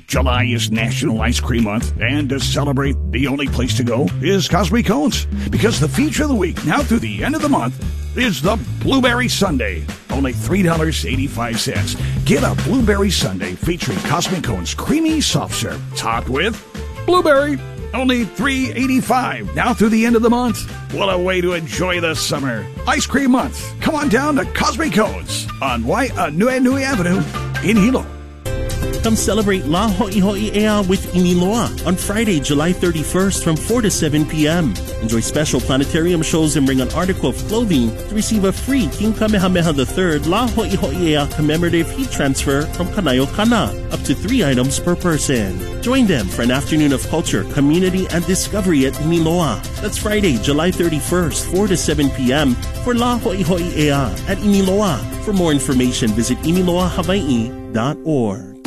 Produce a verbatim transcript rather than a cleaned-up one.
July is National Ice Cream Month, and to celebrate, the only place to go is Cosmic Cones, because the feature of the week, now through the end of the month, is the Blueberry Sundae. Only three dollars and eighty-five cents. Get a Blueberry Sundae featuring Cosmic Cones creamy soft serve, topped with blueberry. Only three dollars and eighty-five cents, now through the end of the month. What a way to enjoy the summer. Ice Cream Month. Come on down to Cosmic Cones on Y- uh, Nui Nui Avenue in Hilo. Come celebrate La Ho'iho'i Ea with Iniloa on Friday, July thirty-first from four to seven p.m. Enjoy special planetarium shows and bring an article of clothing to receive a free King Kamehameha the third La Ho'iho'i Ea commemorative heat transfer from Kanayo Kana, up to three items per person. Join them for an afternoon of culture, community, and discovery at Iniloa. That's Friday, July thirty-first, four to seven p.m. for La Ho'iho'i Ea at Iniloa. For more information, visit iniloa hawaii dot org.